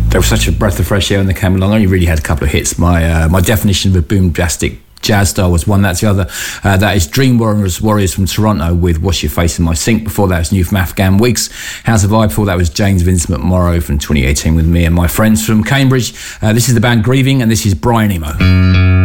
They were such a breath of fresh air when they came along. I only really had a couple of hits. My definition of a boom-bastic jazz style was one, that's the other. That is Dream Warriors from Toronto with Wash Your Face in My Sink. Before that was new from Afghan Wigs, How's the Vibe. Before that was James Vincent McMorrow from 2018 with me and my friends from Cambridge. This is the band Grieving, and this is Brian Emo.